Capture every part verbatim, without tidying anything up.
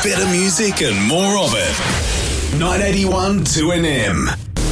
Better music and more of it. nine eighty-one two N M.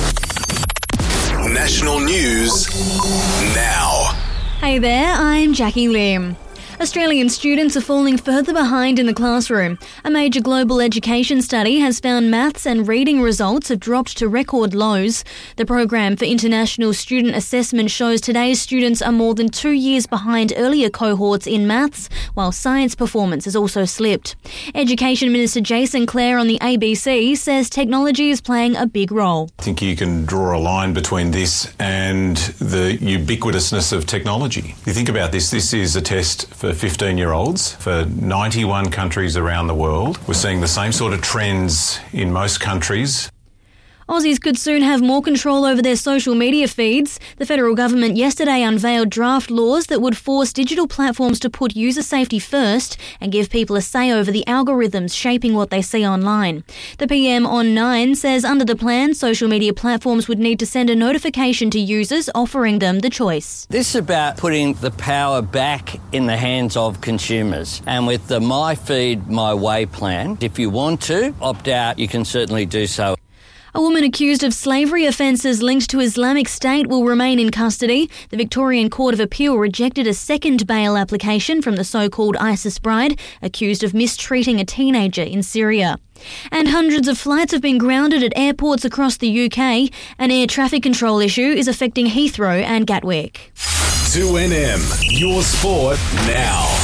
National news now. Hey there, I'm Jackie Lim. Australian students are falling further behind in the classroom. A major global education study has found maths and reading results have dropped to record lows. The Program for International Student Assessment shows today's students are more than two years behind earlier cohorts in maths, while science performance has also slipped. Education Minister Jason Clare on the A B C says technology is playing a big role. I think you can draw a line between this and the ubiquitousness of technology. You think about this, this is a test for fifteen-year-olds for ninety-one countries around the world. We're seeing the same sort of trends in most countries. Aussies could soon have more control over their social media feeds. The federal government yesterday unveiled draft laws that would force digital platforms to put user safety first and give people a say over the algorithms shaping what they see online. The P M on Nine says under the plan, social media platforms would need to send a notification to users offering them the choice. This is about putting the power back in the hands of consumers. And with the My Feed, My Way plan, if you want to opt out, you can certainly do so. A woman accused of slavery offences linked to Islamic State will remain in custody. The Victorian Court of Appeal rejected a second bail application from the so-called ISIS bride, accused of mistreating a teenager in Syria. And hundreds of flights have been grounded at airports across the U K. An air traffic control issue is affecting Heathrow and Gatwick. two N M, your sport now.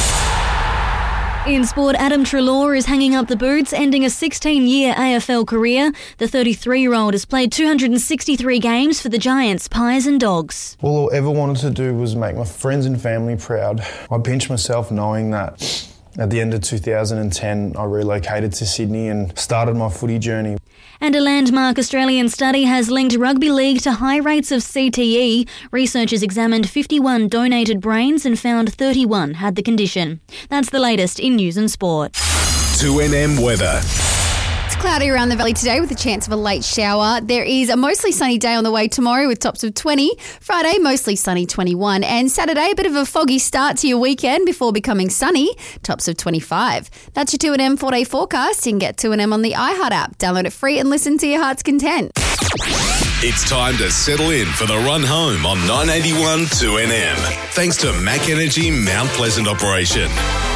In sport, Adam Treloar is hanging up the boots, ending a sixteen-year A F L career. The thirty-three-year-old has played two hundred sixty-three games for the Giants, Pies and Dogs. All I ever wanted to do was make my friends and family proud. I pinched myself knowing that at the end of two thousand ten, I relocated to Sydney and started my footy journey. And a landmark Australian study has linked rugby league to high rates of C T E. Researchers examined fifty-one donated brains and found thirty-one had the condition. That's the latest in news and sport. two N M weather. It's cloudy around the valley today with a chance of a late shower. There is a mostly sunny day on the way tomorrow with tops of twenty. Friday, mostly sunny, twenty-one. And Saturday, a bit of a foggy start to your weekend before becoming sunny, tops of twenty-five. That's your two N M four-day forecast. You can get two N M on the iHeart app. Download it free and listen to your heart's content. It's time to settle in for the run home on nine eighty-one two N M. Thanks to Mac Energy Mount Pleasant Operation.